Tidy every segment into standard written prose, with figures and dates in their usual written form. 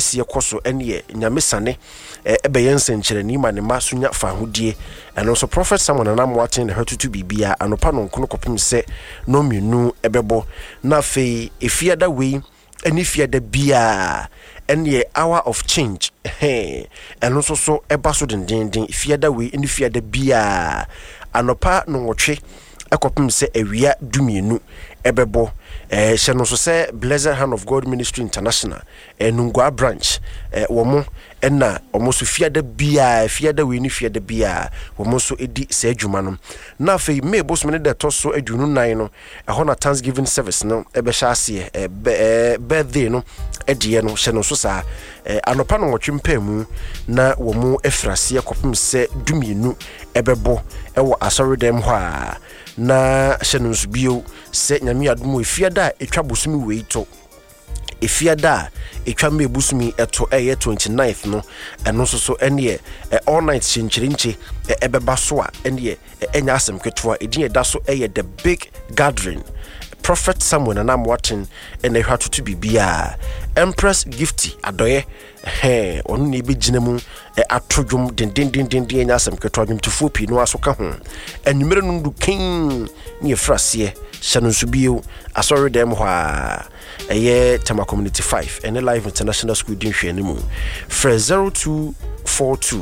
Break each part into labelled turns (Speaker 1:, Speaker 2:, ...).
Speaker 1: esi ekoso ene nyamesane ebeyense nkyerani ma ne maso nya fa hodie eno so prophet Samuel Anamwaten ne hatutu bibia anopa no nkono kopim se no mienu ebebo na fe efiada we eni fiada bia ene hour of change eno so eba so dendenden fiada we eni fiada bia anopa no nwotwe ekopim se awia dumienu ebebo no so say Blessed Hand of God Ministry International Nungwa branch womo na omo so fiada we ni fiada bia womo so edi se adwuma no na fe me boso me de toso adwunu nan no ho na Thanksgiving service no ebe sha ase birthday no edie no hye no so sa anopa no nwotwempam na womo efrase akopim se dumienu ebebo ewo asoredem ho a na hye bio se nyame adumo efiada etwa bosumi weito efiada etwa me bosumi eto 29th no eno so ene all night chinchirinche ebeba so a ene enya asem kwetwa edin eda so the big gathering Prophet Samuel Anamwaten ene hwatutu bibia Empress Gifty adoye onu ne begina mu atodwom den enya asem kwetwa dwom tufo pi no aso ka ho enwumere no ndu kin ne frase Shannon Subio, asori dem hwa Tema Community 5 and Live International School din hwanimu. Fre 0242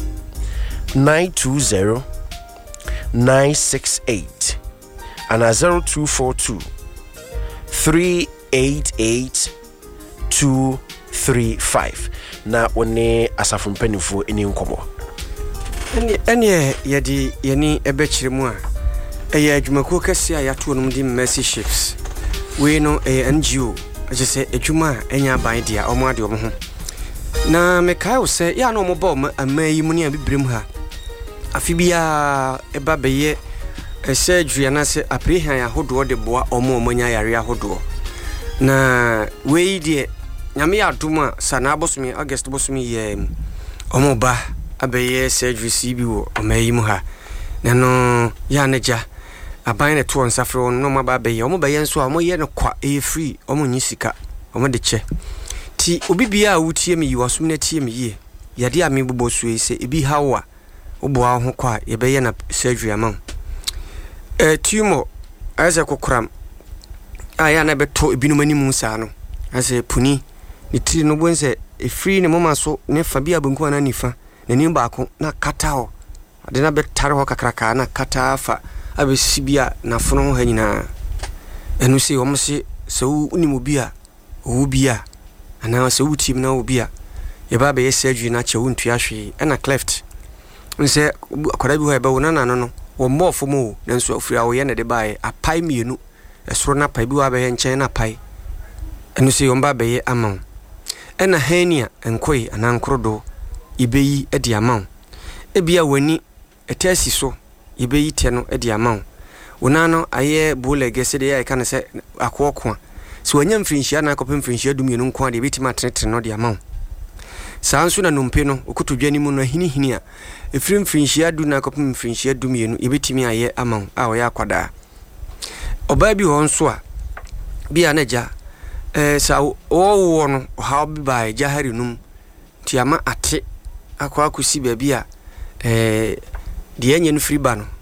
Speaker 1: 920 968 and 0242 388 235. Na one asafo mpanifo eni nkomo.
Speaker 2: Ene yedi yeni ebechiremu a eye adwumako kase a yato no di Mercy Ships we no NGO aje se adwuma enya ban dia omo ade omo ho na mekai wo se ya no omo ba amayi mu ne abibrem ha afibia eba beye ese adwua na se aprehan ahodo de boa omo omanya yare ahodo na we die nyame ya aduma sana bosumi August bosumi ye omo ba abeye se adwua si bi wo amayi mu ha na no ya neja aban ne to nsafro no ma ba be ye omo be ye nso a mo ye no kwa free omo nyisika omo de che ti obi bia wutie me yiwasum na tie me ye yade ame bobo sue se ebi hawa obo a ho kwa ye be ye na surgery amam tumor ase kokram aya na be to ebi no mani mu sa no ase puni ni ti no bonse free ne moma so ne fa bia banku na nifa ne ni baako na kata ho ade na be tare ho kakraka na kata fa abesibia na fono ha nyina enu se wo mse se unimu bia wo bia ana se wutim na wo bia ye ba be surgery na che wontua hwe na cleft nse akoda bi ho ebe wona na no wo mofo mo na nso afiri awo ye na de bae apai mienu esoro na pai bi wa be nchen na pai enu se yomba be ye amon ena hania enkoi anankrodo ibeyi edi amon ebia wani etasi so ibeyi te no edi amon wona no aye bolege se de ya ka ne se akoko so wanya mfinhia na akopem mfinhia dumienu nko ade betima tenetere no de amon sanso na nompe no okutudwani mu no hini a efrim mfinhia du na akopem mfinhia dumienu ibetimi aye amon a wo ya kwada oba bi ho nso a bia na ja sa wo no ha bi bai jahari num ti ama ate akwa akusi baabi a de enye no free ba no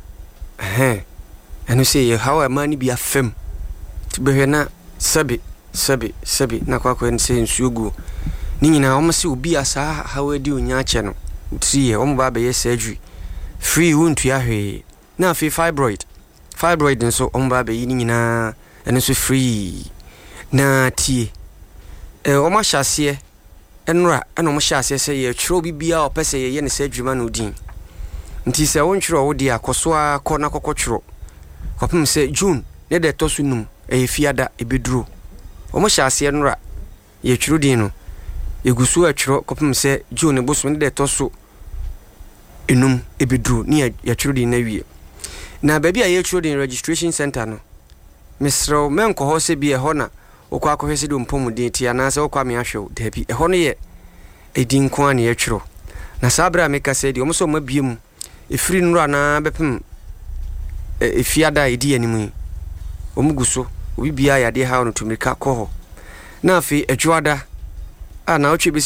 Speaker 2: eno se ye how a man bi afem ti behwe na sabi na kwa en se nsuogu ni nyina o mse obi asa how adi onya ache no ti ye o mba be ye surgery free wontu ahwe na fi fibroid nso o mba be yi ni nyina eno so free na tie o ma hyase enra eno mo hyase se ye twiro bibia o pese ye ne surgery ma no din nti se won twiro wo dia koso a ko na kokotwiro kopem se June ne de tosu num fiada ebeduro o mo hyase enra ye twiro din no egusu atwiro kopem se June boso ne de tosu enum ebeduro ni ya twiro din na wie na baabi a ye twiro din registration center no misro menko ho se bi e ho na okwa akohwese do mpom din ti anase okwa me ahwew dabi e ho no ye edin ko an ye twiro na sabra meka se di omoso mabiem efiri nura na bepem efiada edi animu omuguso obi bia ya de ha no tumika ko ho na afi adwoada a na otwe